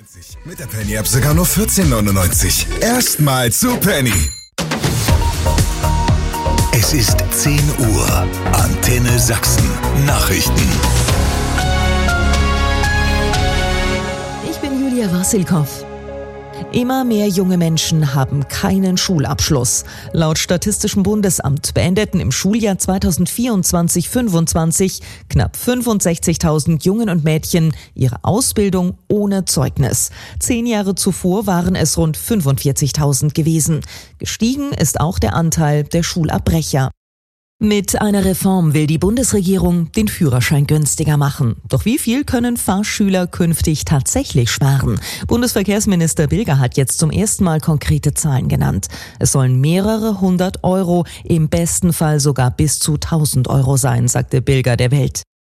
Mit der Penny-App sogar nur 14,99. Erstmal zu Penny. Es ist 10 Uhr. Antenne Sachsen. Nachrichten. Ich bin Julia Wassilkow. Immer mehr junge Menschen haben keinen Schulabschluss. Laut Statistischem Bundesamt beendeten im Schuljahr 2024/25 knapp 65.000 Jungen und Mädchen ihre Ausbildung ohne Zeugnis. 10 Jahre zuvor waren es rund 45.000 gewesen. Gestiegen ist auch der Anteil der Schulabbrecher. Mit einer Reform will die Bundesregierung den Führerschein günstiger machen. Doch wie viel können Fahrschüler künftig tatsächlich sparen? Bundesverkehrsminister Bilger hat jetzt zum ersten Mal konkrete Zahlen genannt. Es sollen mehrere 100 Euro, im besten Fall sogar bis zu 1.000 Euro sein, sagte Bilger der Welt.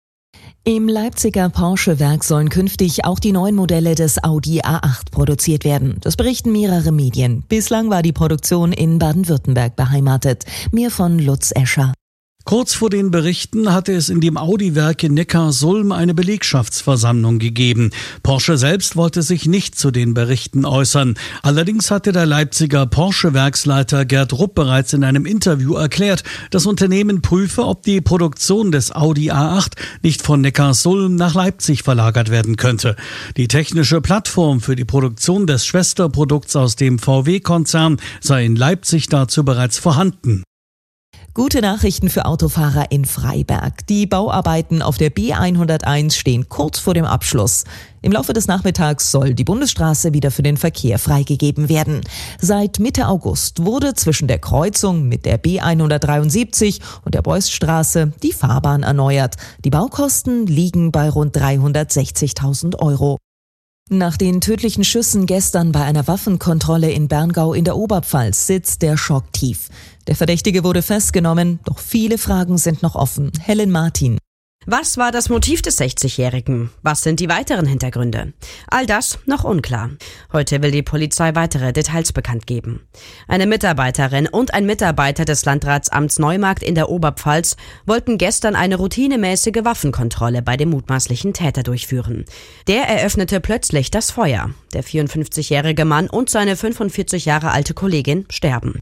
Im Leipziger Porsche-Werk sollen künftig auch die neuen Modelle des Audi A8 produziert werden. Das berichten mehrere Medien. Bislang war die Produktion in Baden-Württemberg beheimatet. Mehr von Lutz Escher. Kurz vor den Berichten hatte es in dem Audi-Werk in Neckarsulm eine Belegschaftsversammlung gegeben. Porsche selbst wollte sich nicht zu den Berichten äußern. Allerdings hatte der Leipziger Porsche-Werksleiter Gerd Rupp bereits in einem Interview erklärt, das Unternehmen prüfe, ob die Produktion des Audi A8 nicht von Neckarsulm nach Leipzig verlagert werden könnte. Die technische Plattform für die Produktion des Schwesterprodukts aus dem VW-Konzern sei in Leipzig dazu bereits vorhanden. Gute Nachrichten für Autofahrer in Freiberg. Die Bauarbeiten auf der B101 stehen kurz vor dem Abschluss. Im Laufe des Nachmittags soll die Bundesstraße wieder für den Verkehr freigegeben werden. Seit Mitte August wurde zwischen der Kreuzung mit der B173 und der Beuststraße die Fahrbahn erneuert. Die Baukosten liegen bei rund 360.000 Euro. Nach den tödlichen Schüssen gestern bei einer Waffenkontrolle in Berngau in der Oberpfalz sitzt der Schock tief. Der Verdächtige wurde festgenommen, doch viele Fragen sind noch offen. Helen Martin. Was war das Motiv des 60-Jährigen? Was sind die weiteren Hintergründe? All das noch unklar. Heute will die Polizei weitere Details bekannt geben. Eine Mitarbeiterin und ein Mitarbeiter des Landratsamts Neumarkt in der Oberpfalz wollten gestern eine routinemäßige Waffenkontrolle bei dem mutmaßlichen Täter durchführen. Der eröffnete plötzlich das Feuer. Der 54-jährige Mann und seine 45 Jahre alte Kollegin sterben.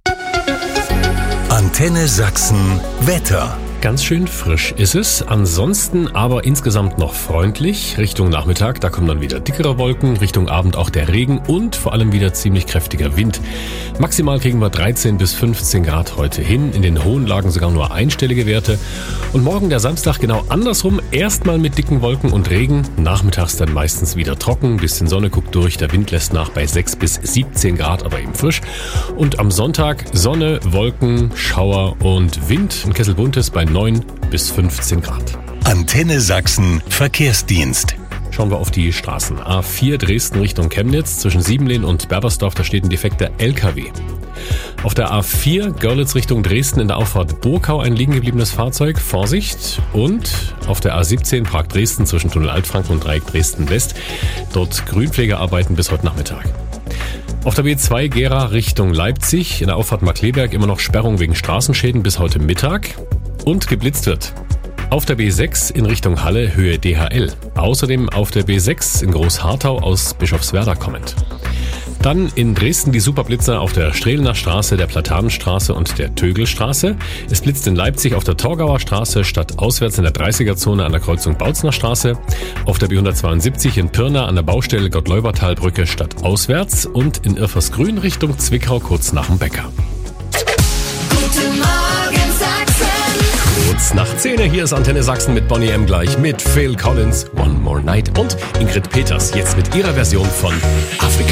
Antenne Sachsen Wetter. Ganz schön frisch ist es, ansonsten aber insgesamt noch freundlich. Richtung Nachmittag, da kommen dann wieder dickere Wolken, Richtung Abend auch der Regen und vor allem wieder ziemlich kräftiger Wind. Maximal kriegen wir 13 bis 15 Grad heute hin, in den hohen Lagen sogar nur einstellige Werte. Und morgen der Samstag genau andersrum, erstmal mit dicken Wolken und Regen, nachmittags dann meistens wieder trocken, bisschen Sonne guckt durch, der Wind lässt nach bei 6 bis 17 Grad, aber eben frisch. Und am Sonntag Sonne, Wolken, Schauer und Wind, ein Kessel Buntes bei 9 bis 15 Grad. Antenne Sachsen Verkehrsdienst. Schauen wir auf die Straßen. A4 Dresden Richtung Chemnitz, zwischen Siebenlehn und Berbersdorf, da steht ein defekter LKW. Auf der A4 Görlitz Richtung Dresden in der Auffahrt Burkau ein liegen gebliebenes Fahrzeug, Vorsicht. Und auf der A17 Prag-Dresden zwischen Tunnel Altfranken und Dreieck Dresden-West, dort Grünpflegearbeiten bis heute Nachmittag. Auf der B2 Gera Richtung Leipzig, in der Auffahrt Markleberg immer noch Sperrung wegen Straßenschäden bis heute Mittag. Und geblitzt wird. Auf der B6 in Richtung Halle Höhe DHL. Außerdem auf der B6 in Großharthau aus Bischofswerda kommend. Dann in Dresden die Superblitzer auf der Strehlener Straße, der Platanenstraße und der Tögelstraße. Es blitzt in Leipzig auf der Torgauer Straße statt auswärts in der 30er-Zone an der Kreuzung Bautzner Straße. Auf der B172 in Pirna an der Baustelle Gottleubertalbrücke statt auswärts. Und in Irfersgrün Richtung Zwickau kurz nach dem Bäcker. Guten Morgen Sachsen. Kurz nach 10 hier ist Antenne Sachsen mit Bonnie M. gleich mit Phil Collins, One More Night und Ingrid Peters jetzt mit ihrer Version von Afrika.